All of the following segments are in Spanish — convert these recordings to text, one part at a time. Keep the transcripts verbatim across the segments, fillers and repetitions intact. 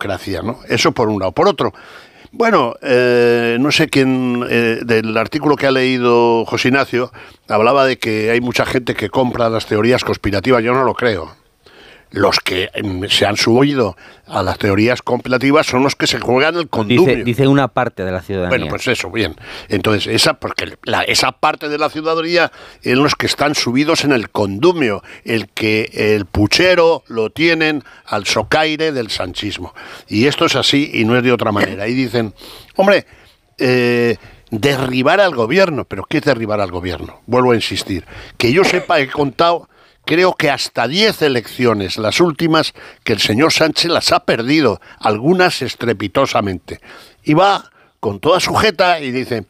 democracia, ¿no? Eso por un lado. Por otro, bueno, eh, no sé quién, eh, del artículo que ha leído José Ignacio, hablaba de que hay mucha gente que compra las teorías conspirativas. Yo no lo creo. Los que se han subido a las teorías conspirativas son los que se juegan el condumio. Dice, dice una parte de la ciudadanía. Bueno, pues eso, bien. Entonces, esa porque la, esa parte de la ciudadanía es los que están subidos en el condumio, el que el puchero lo tienen al socaire del sanchismo. Y esto es así y no es de otra manera. Y dicen, hombre, eh, derribar al gobierno. ¿Pero qué es derribar al gobierno? Vuelvo a insistir. Que yo sepa, he contado... Creo que hasta diez elecciones, las últimas, que el señor Sánchez las ha perdido, algunas estrepitosamente. Y va con toda sujeta y dice,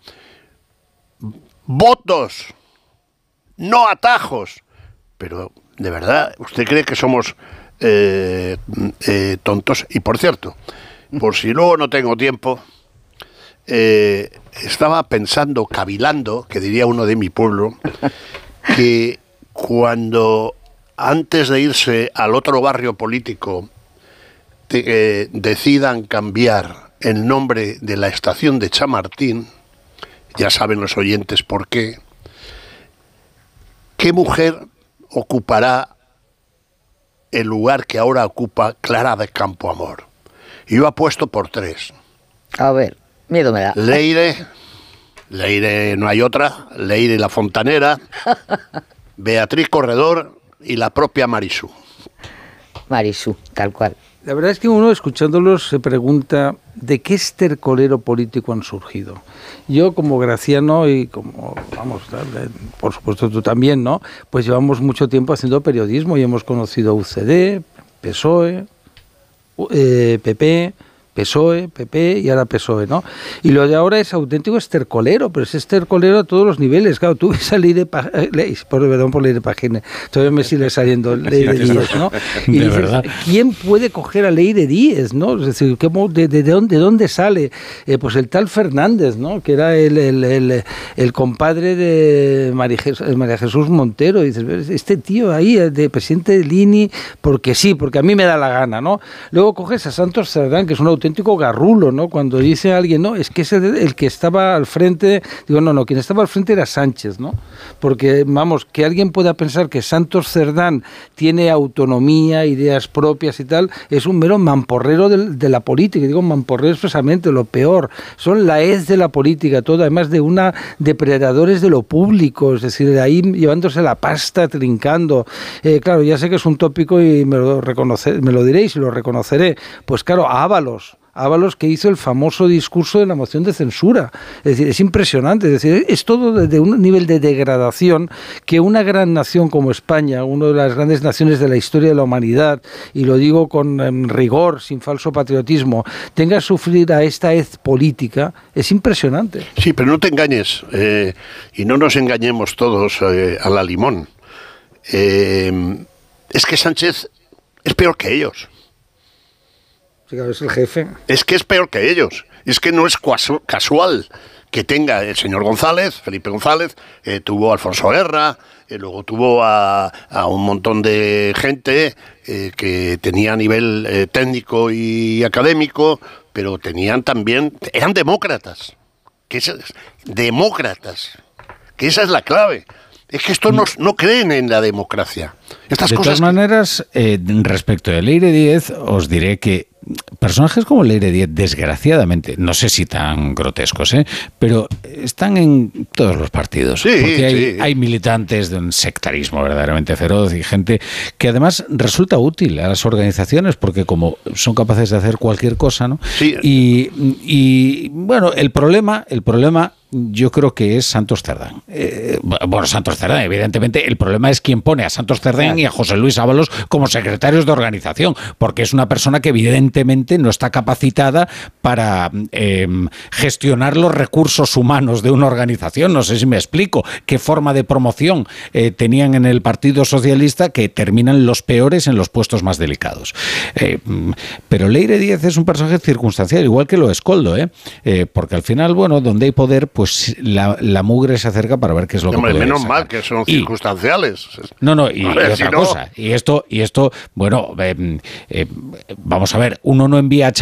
votos, no atajos. Pero, ¿de verdad, usted cree que somos eh, eh, tontos? Y por cierto, por si luego no tengo tiempo, eh, estaba pensando, cavilando, que diría uno de mi pueblo, que... Cuando antes de irse al otro barrio político te, eh, decidan cambiar el nombre de la estación de Chamartín, ya saben los oyentes por qué, ¿qué mujer ocupará el lugar que ahora ocupa Clara de Campoamor? Yo apuesto por tres. A ver, miedo me da. Leire, Leire no hay otra, Leire la Fontanera... Beatriz Corredor y la propia Marisú. Marisú, tal cual. La verdad es que uno, escuchándolos, se pregunta de qué estercolero político han surgido. Yo, como Graciano y como, vamos, por supuesto tú también, ¿no? Pues llevamos mucho tiempo haciendo periodismo y hemos conocido U C D, P S O E, eh, P P... P S O E, P P y ahora P S O E, ¿no? Y lo de ahora es auténtico estercolero, pero es estercolero a todos los niveles. Claro, tú ves a Leire Pagines, perdón por Leire Pagines, todavía me sigue saliendo Leire Díez, ¿no? Y de dices, verdad. ¿quién puede coger a Leire Díez, no? Es decir, ¿de, de, de, dónde, de dónde sale? Eh, pues el tal Fernández, ¿no? Que era el, el, el, el compadre de María Jesús, María Jesús Montero. Y dices, este tío ahí, de presidente de Lini, porque sí, porque a mí me da la gana, ¿no? Luego coges a Santos Cerdán, que es un auténtico garrulo, ¿no? Cuando dice alguien, no, es que es el, el que estaba al frente, digo, no, no, quien estaba al frente era Sánchez, ¿no? Porque, vamos, que alguien pueda pensar que Santos Cerdán tiene autonomía, ideas propias y tal, es un mero mamporrero de, de la política, digo mamporrero expresamente, lo peor, son la hez de la política, todo, además de una depredadores de lo público, es decir, de ahí llevándose la pasta, trincando, eh, claro, ya sé que es un tópico y me lo, reconocer, me lo diréis y lo reconoceré, pues claro, Ábalos, Ábalos, que hizo el famoso discurso de la moción de censura. Es decir, es impresionante. Es decir, es todo de un nivel de degradación que una gran nación como España, una de las grandes naciones de la historia de la humanidad, y lo digo con um, rigor, sin falso patriotismo, tenga que sufrir a esta hez política, es impresionante. Sí, pero no te engañes, eh, y no nos engañemos todos eh, a la limón. Eh, es que Sánchez es peor que ellos. Es el jefe. Es que es peor que ellos. Es que no es casual que tenga el señor González, Felipe González, eh, tuvo a Alfonso Guerra, eh, luego tuvo a, a un montón de gente eh, que tenía nivel eh, técnico y académico, pero tenían también, eran demócratas, que es, demócratas, que esa es la clave. Es que estos no, no creen en la democracia. Estas de cosas todas maneras, eh, respecto de Leire Díez, os diré que personajes como Leire Díez, desgraciadamente, no sé si tan grotescos, ¿eh? pero están en todos los partidos. Sí, porque hay, sí. hay militantes de un sectarismo verdaderamente feroz y gente que además resulta útil a las organizaciones porque como son capaces de hacer cualquier cosa, ¿no? Sí. Y, y bueno, el problema, el problema yo creo que es Santos Cerdán. Eh, bueno, Santos Cerdán, evidentemente, el problema es quién pone a Santos Cerdán y a José Luis Ábalos como secretarios de organización, porque es una persona que evidentemente no está capacitada para eh, gestionar los recursos humanos de una organización. No sé si me explico qué forma de promoción eh, tenían en el Partido Socialista que terminan los peores en los puestos más delicados. Eh, pero Leire Díez es un personaje circunstancial, igual que lo es Koldo, ¿eh? Eh, porque al final, bueno, donde hay poder, pues la, la mugre se acerca para ver qué es lo Hombre, que puede menos sacar. mal que son Y, circunstanciales. no, no, y, A ver, y otra si no... cosa. Y esto, y esto, bueno, eh, eh, vamos a ver, uno no envía a